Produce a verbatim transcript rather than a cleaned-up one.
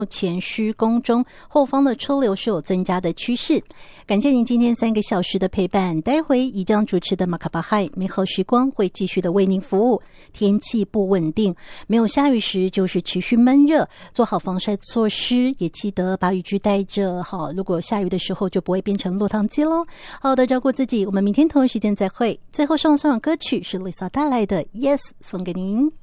前施工中，后方的车流是有增加的趋势。感谢您今天三个小时的陪伴，待会宜将主持的马卡巴嗨美好时光会继续的为您服务。天气不稳定，没有下雨时就是持续闷热，做好防晒措施，也记得把雨具带着。好，如果下雨的时候就不会变成落汤鸡咯。好好的照顾自己，我们明天同一时间再会。最后送上的歌曲是 Lisa 带来的 Yes， 送给您。